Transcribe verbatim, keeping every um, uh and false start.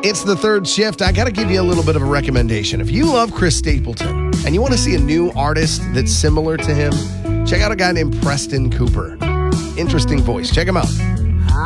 It's the third shift. I got to give you a little bit of a recommendation. If you love Chris Stapleton and you want to see a new artist that's similar to him, check out a guy named Preston Cooper. Interesting voice. Check him out.